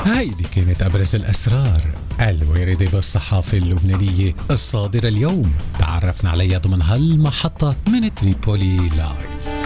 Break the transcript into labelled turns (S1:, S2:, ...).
S1: هيدي كانت أبرز الأسرار الواردة بالصحافة اللبنانية الصادرة اليوم، تعرفنا عليها ضمن هالمحطة من تريبولي لايف.